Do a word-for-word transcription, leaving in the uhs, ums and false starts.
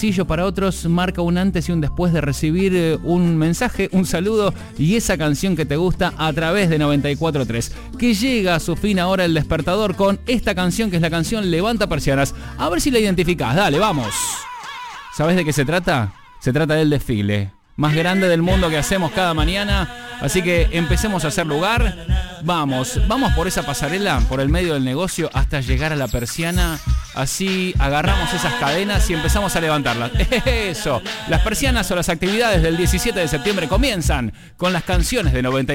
Para otros marca un antes y un después de recibir un mensaje, un saludo y esa canción que te gusta a través de noventa y cuatro punto tres, que llega a su fin ahora el despertador con esta canción, que es la canción Levanta Persianas. A ver si la identificás, dale, vamos. ¿Sabés de qué se trata? Se trata del desfile más grande del mundo que hacemos cada mañana, así que empecemos a hacer lugar. Vamos, vamos por esa pasarela, por el medio del negocio, hasta llegar a la persiana. Así agarramos esas cadenas y empezamos a levantarlas. Eso, las persianas o las actividades del diecisiete de septiembre comienzan con las canciones de noventa y cuatro.